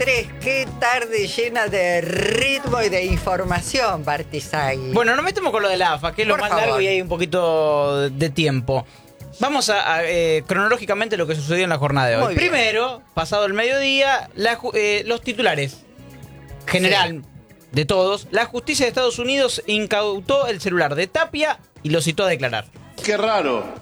3, qué tarde llena de ritmo y de información, Bartizagui. Bueno, nos metemos con lo de la AFA, que es lo Por más favor. largo y hay un poquito de tiempo. Vamos a cronológicamente lo que sucedió en la jornada de hoy. Muy bien. Primero, pasado el mediodía, los titulares general de todos. La justicia de Estados Unidos incautó el celular de Tapia y lo citó a declarar. Qué raro.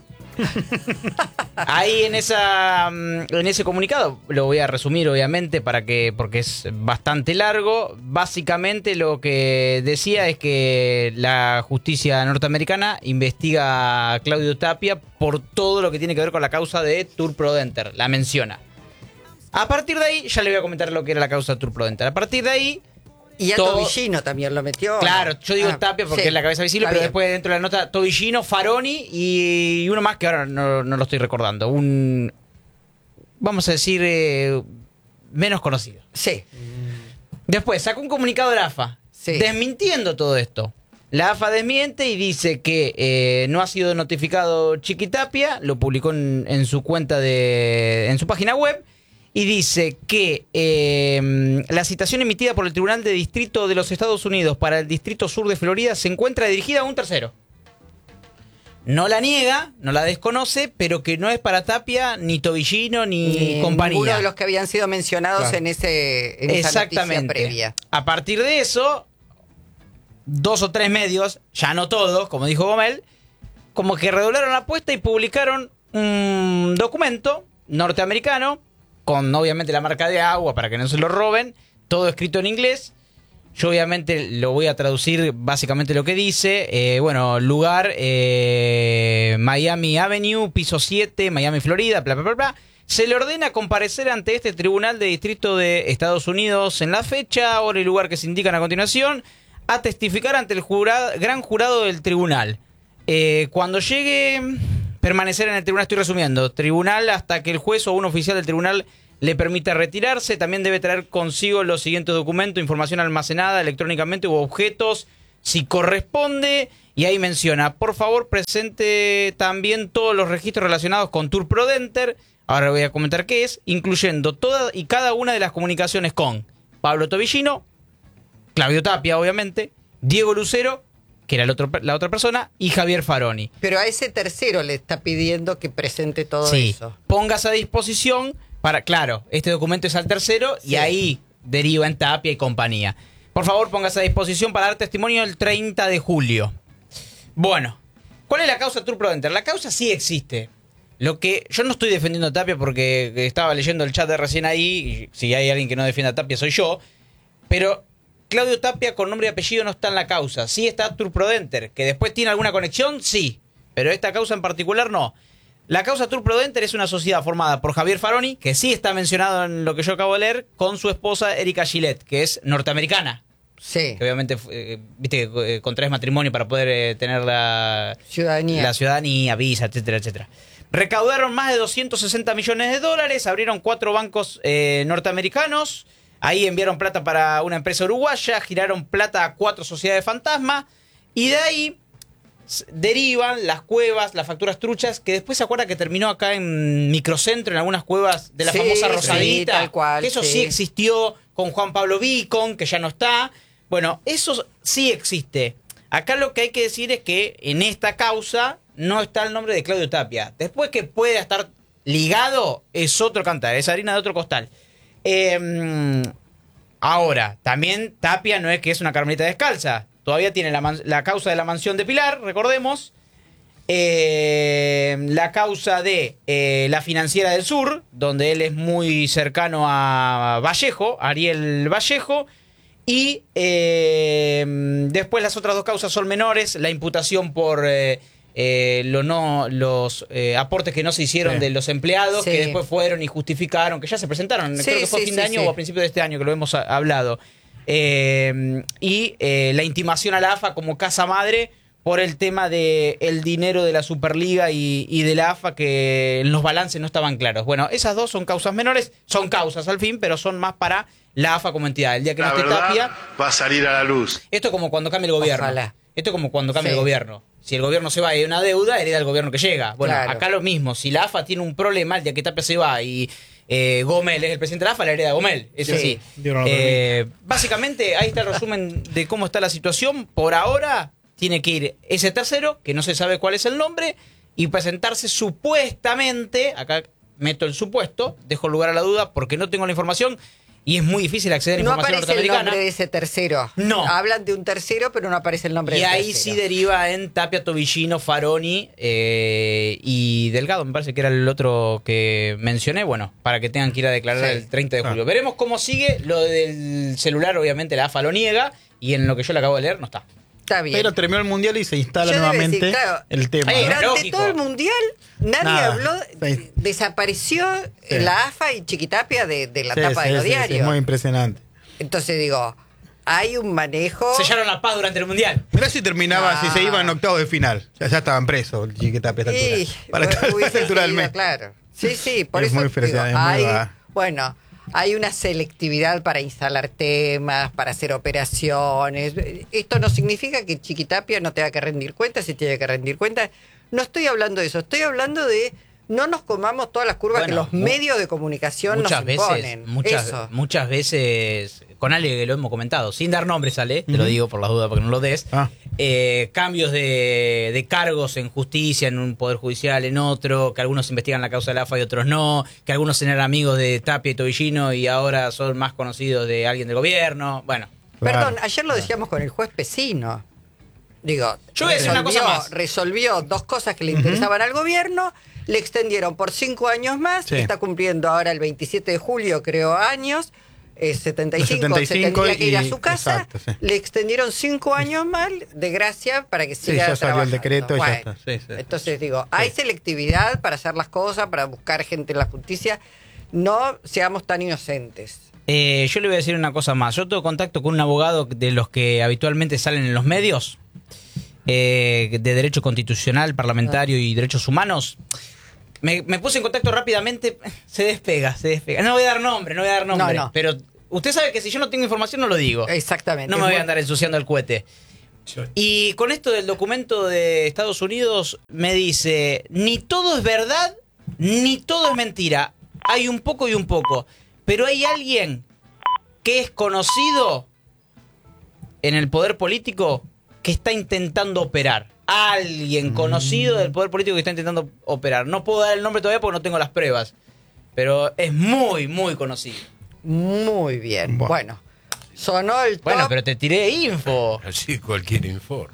Ahí en ese comunicado, lo voy a resumir obviamente porque es bastante largo. Básicamente lo que decía es que la justicia norteamericana investiga a Claudio Tapia por todo lo que tiene que ver con la causa de Tour Prodenter. La menciona. A partir de ahí, ya le voy a comentar lo que era la causa de Tour Prodenter. A partir de ahí... Y a todo- Tobillino también lo metió. Claro, yo digo Tapia porque sí, es la cabeza visible, está pero bien. después dentro de la nota Tobillino, Faroni y uno más que ahora no lo estoy recordando. Vamos a decir, menos conocido. Sí, Después sacó un comunicado de la AFA Sí. desmintiendo todo esto. La AFA desmiente y dice que no ha sido notificado Chiqui Tapia, lo publicó en su cuenta en su página web. Y dice que la citación emitida por el Tribunal de Distrito de los Estados Unidos para el Distrito Sur de Florida se encuentra dirigida a un tercero. No la niega, no la desconoce, pero que no es para Tapia, ni Tobillino, ni compañía. ninguno de los que habían sido mencionados Claro. en esa noticia previa. A partir de eso, 2 o 3 medios, ya no todos, como dijo Gomel, como que redoblaron la apuesta y publicaron un documento norteamericano con obviamente la marca de agua para que no se lo roben, todo escrito en inglés. Yo obviamente lo voy a traducir básicamente lo que dice. Lugar, Miami Avenue, piso 7, Miami, Florida, bla, bla, bla, bla. Se le ordena comparecer ante este Tribunal de Distrito de Estados Unidos en la fecha, hora y lugar que se indican a continuación, a testificar ante el gran jurado del tribunal. Cuando llegue, permanecer en el tribunal, estoy resumiendo, tribunal hasta que el juez o un oficial del tribunal le permita retirarse. También debe traer consigo los siguientes documentos: información almacenada electrónicamente u objetos, si corresponde. Y ahí menciona, por favor, presente también todos los registros relacionados con Tour Prodenter. Ahora voy a comentar qué es, incluyendo toda y cada una de las comunicaciones con Pablo Tobillino, Claudio Tapia, obviamente, Diego Lucero, que era la otra persona, y Javier Faroni. Pero a ese tercero le está pidiendo que presente todo Sí, eso. pongas a disposición para, claro, este documento es al tercero y Sí. ahí deriva en Tapia y compañía. Por favor, pongas a disposición para dar testimonio el 30 de julio. Bueno, ¿cuál es la causa Tour Prodenter? La causa sí existe. Lo que yo no estoy defendiendo a Tapia porque estaba leyendo el chat de recién ahí, y si hay alguien que no defienda a Tapia soy yo, pero Claudio Tapia con nombre y apellido no está en la causa. Sí está Tour Prodenter, que después tiene alguna conexión, sí, pero esta causa en particular no. La causa Tour Prodenter es una sociedad formada por Javier Faroni, que sí está mencionado en lo que yo acabo de leer, con su esposa Erika Gillette, que es norteamericana. Sí, Que obviamente, viste que contraes matrimonio para poder tener la ciudadanía, visa, etcétera, etcétera. Recaudaron más de 260 millones de dólares, abrieron 4 bancos norteamericanos, ahí enviaron plata para una empresa uruguaya, giraron plata a 4 sociedades fantasma, y de ahí derivan las cuevas, las facturas truchas, que después se acuerda que terminó acá en Microcentro, en algunas cuevas de la Sí, famosa sí, Rosadita, tal cual, que eso sí sí. existió con Juan Pablo Vicon, que ya no está. Bueno, eso sí existe. Acá lo que hay que decir es que en esta causa no está el nombre de Claudio Tapia. Después que pueda estar ligado, es otro cantar, es harina de otro costal. Ahora, también Tapia no es que es una carmelita descalza. Todavía tiene la causa de la mansión de Pilar, recordemos. La causa de la Financiera del Sur, donde él es muy cercano a Vallejo, Ariel Vallejo. Y después las otras 2 causas son menores. La imputación por los aportes que no se hicieron Sí. de los empleados, Sí. que después fueron y justificaron, que ya se presentaron, Sí, creo que fue sí, fin de sí, año sí. o a principios de este año que lo hemos hablado. Y la intimación a la AFA como casa madre por el tema del dinero de la Superliga y de la AFA, que en los balances no estaban claros. Bueno, esas 2 son causas menores, son causas al fin, pero son más para la AFA como entidad. El día que no La esté verdad Tapia, va a salir a la luz. esto es como cuando cambia el gobierno. Ojalá. Esto es como cuando cambia Sí. el gobierno. Si el gobierno se va y hay una deuda, hereda el gobierno que llega. Bueno, Claro. acá lo mismo. Si la AFA tiene un problema, el día que Tapia se va y Gómez es el presidente de la AFA, la hereda Gómez, eso Sí. sí. Dios no lo permite. Básicamente, ahí está el resumen de cómo está la situación. Por ahora, tiene que ir ese tercero, que no se sabe cuál es el nombre, y presentarse supuestamente, acá meto el supuesto, dejo lugar a la duda porque no tengo la información y es muy difícil acceder a No información aparece el norteamericana. nombre de ese tercero. No. Hablan de un tercero, pero no aparece el nombre Y del ahí tercero. sí deriva en Tapia, Tobillino, Faroni y Delgado, me parece que era el otro que mencioné, bueno, para que tengan que ir a declarar Sí. el 30 de julio. Veremos cómo sigue. Lo del celular, obviamente, la AFA lo niega y en lo que yo le acabo de leer no está. Está bien. Pero terminó el mundial y se instala Yo debo nuevamente decir, claro, el tema. Ahí, ¿no? Durante lógico. todo el mundial nadie Nada. habló, Sí. desapareció Sí. la AFA y Chiquitapia de la Sí, tapa sí, de los sí, sí, diarios. es muy impresionante. Entonces digo, hay un manejo. Sellaron la paz durante el Mundial. Mirá si terminaba, Ah. si se iba en octavos de final. Ya estaban presos, Chiquitapia a esta Y, altura. Para hubiese esta altura del sido, mes. claro. Sí, sí, por Es eso muy digo, impresionante, es muy hay, va. bueno, hay una selectividad para instalar temas, para hacer operaciones. Esto no significa que Chiquitapia no tenga que rendir cuentas, si tiene que rendir cuentas. No estoy hablando de eso, estoy hablando de no nos comamos todas las curvas Bueno, que los medios de comunicación nos imponen. Eso. muchas veces, con Ale que lo hemos comentado, sin dar nombres, Ale, te lo digo por las dudas para que no lo des, Ah. cambios de cargos en justicia, en un poder judicial, en otro, que algunos investigan la causa de la AFA y otros no, que algunos eran amigos de Tapia y Tobillino y ahora son más conocidos de alguien del gobierno, bueno. Claro. Perdón, ayer lo decíamos con el juez Pesino. Digo, Yo voy a decir una cosa más. resolvió dos cosas que le interesaban al gobierno, le extendieron por 5 años más, Sí. está cumpliendo ahora el 27 de julio, creo, años, 75, 75 se tendría que ir a y- su casa, exacto, sí. le extendieron 5 años más de gracia para que Sí, siga ya salió el trabajando. decreto y ya Bueno, está. Sí, sí. Entonces digo, hay selectividad para hacer las cosas, para buscar gente en la justicia, no seamos tan inocentes. Yo le voy a decir una cosa más. Yo tengo contacto con un abogado de los que habitualmente salen en los medios, de Derecho Constitucional, Parlamentario y Derechos Humanos. Me puse en contacto rápidamente, se despega. No voy a dar nombre, No. pero usted sabe que si yo no tengo información no lo digo. Exactamente. No me voy a andar ensuciando el cohete. Y con esto del documento de Estados Unidos me dice, ni todo es verdad, ni todo es mentira. Hay un poco y un poco. Pero hay alguien que es conocido en el poder político que está intentando operar. Alguien conocido del poder político que está intentando operar. No puedo dar el nombre todavía porque no tengo las pruebas. Pero es muy, muy conocido. Muy bien. Bueno. Bueno, sonó el top. Bueno, pero te tiré info. Así cualquier informe.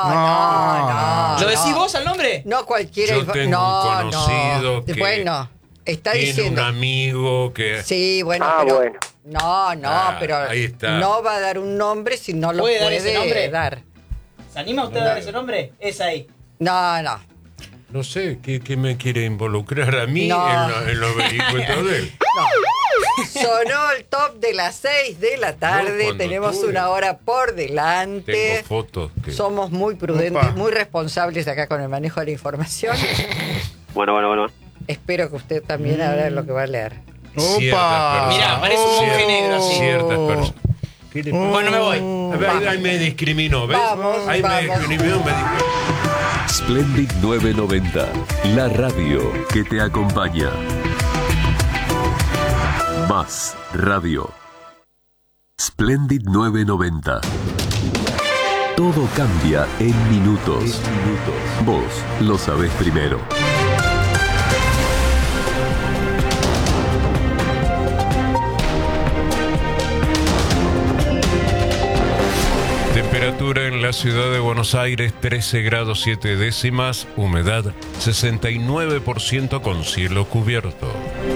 No. ¿Lo decís no. vos al nombre? No cualquiera. Yo tengo un conocido que Bueno, está Tiene diciendo. un amigo que... Sí, bueno, pero. No, pero ahí está. no va a dar un nombre si no lo ¿Puede puede dar ese nombre? dar. ¿Se anima usted a dar ese nombre? Es ahí. No. No sé, ¿qué me quiere involucrar a mí No. en los vericuetos de él? Sonó el top de las 6 de la tarde. cuando Tenemos tuve. una hora por delante. Tengo fotos que... Somos muy prudentes, Opa. muy responsables acá con el manejo de la información. Bueno. Espero que usted también haga lo que va a leer. ¡Opa! Mirá, parece un monje negro así. Ciertas personas. ¿Qué le pasa? Bueno, me voy. A ver, ahí me discriminó, ¿ves? Vamos, ahí vamos. me discriminó, Splendid 990, la radio que te acompaña. Más radio. Splendid 990. Todo cambia en minutos. Vos lo sabés primero. Temperatura en la ciudad de Buenos Aires 13 grados 7 décimas, humedad 69% con cielo cubierto.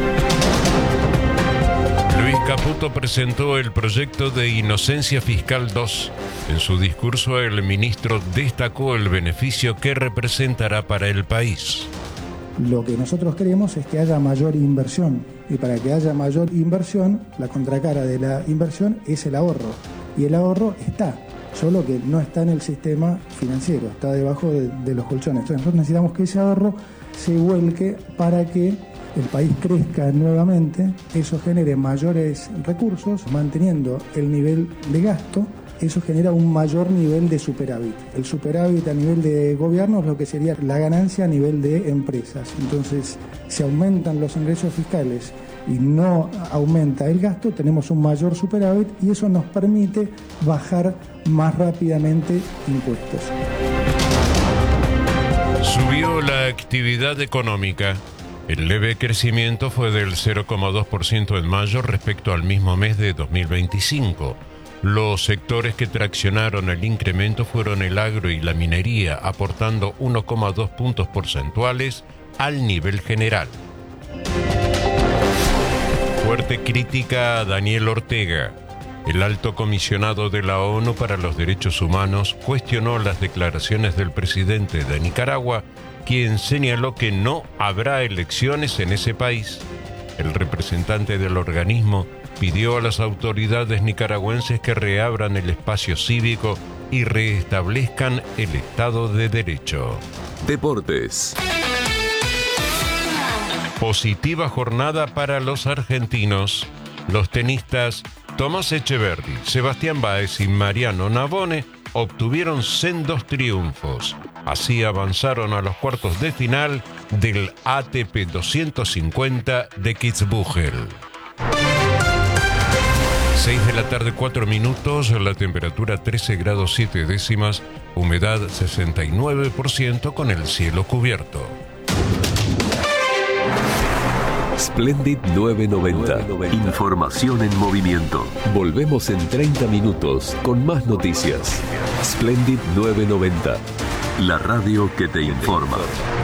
Luis Caputo presentó el proyecto de Inocencia Fiscal 2. En su discurso el ministro destacó el beneficio que representará para el país. Lo que nosotros queremos es que haya mayor inversión y para que haya mayor inversión, la contracara de la inversión es el ahorro y el ahorro está, solo que no está en el sistema financiero, está debajo de los colchones. Entonces nosotros necesitamos que ese ahorro se vuelque para que el país crezca nuevamente, eso genere mayores recursos, manteniendo el nivel de gasto. Eso genera un mayor nivel de superávit. El superávit a nivel de gobierno es lo que sería la ganancia a nivel de empresas. Entonces, si aumentan los ingresos fiscales y no aumenta el gasto, tenemos un mayor superávit y eso nos permite bajar más rápidamente impuestos. Subió la actividad económica. El leve crecimiento fue del 0,2% en mayo respecto al mismo mes de 2025. Los sectores que traccionaron el incremento fueron el agro y la minería, aportando 1,2 puntos porcentuales al nivel general. Fuerte crítica a Daniel Ortega. El alto comisionado de la ONU para los Derechos Humanos cuestionó las declaraciones del presidente de Nicaragua, quien señaló que no habrá elecciones en ese país. El representante del organismo pidió a las autoridades nicaragüenses que reabran el espacio cívico y restablezcan el Estado de Derecho. Deportes. Positiva jornada para los argentinos. Los tenistas Tomás Echeverri, Sebastián Báez y Mariano Navone obtuvieron sendos triunfos. Así avanzaron a los cuartos de final del ATP 250 de Kitzbühel. 6 de la tarde, 4 minutos, la temperatura 13 grados 7 décimas, humedad 69% con el cielo cubierto. Splendid 990. Información en movimiento. Volvemos en 30 minutos con más noticias. Splendid 990. La radio que te informa.